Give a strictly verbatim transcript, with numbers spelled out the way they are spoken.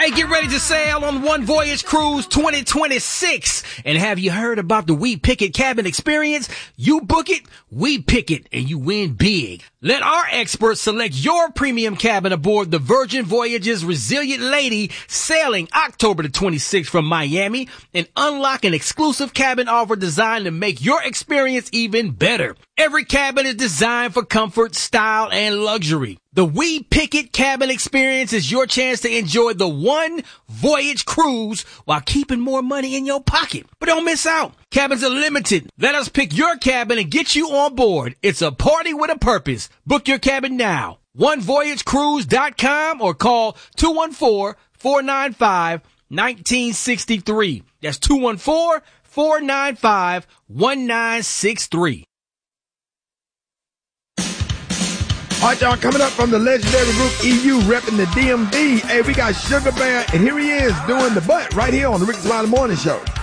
Hey, get ready to sail on One Voyage Cruise twenty twenty-six. And have you heard about the We Pick It cabin experience? You book it, we pick it, and you win big. Let our experts select your premium cabin aboard the Virgin Voyages Resilient Lady, sailing October the twenty-sixth from Miami, and unlock an exclusive cabin offer designed to make your experience even better. Every cabin is designed for comfort, style, and luxury. The We Pick It cabin experience is your chance to enjoy the One Voyage Cruise while keeping more money in your pocket. But don't miss out. Cabins are limited. Let us pick your cabin and get you on board. It's a party with a purpose. Book your cabin now. one voyage cruise dot com or call two one four, four nine five, one nine six three. That's two one four, four nine five, one nine six three. All right, y'all, coming up from the legendary group E U, repping the D M V. Hey, we got Sugar Bear, and here he is doing the butt right here on the Ricky Smiley Morning Show.